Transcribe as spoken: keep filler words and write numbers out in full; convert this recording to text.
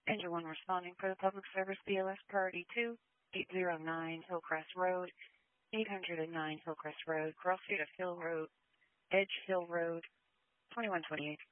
Engine one responding for the Public Service B L S Priority two, eight oh nine Hillcrest Road, eight oh nine Hillcrest Road, cross street of Hill Road, Edge Hill Road, twenty-one twenty-eight.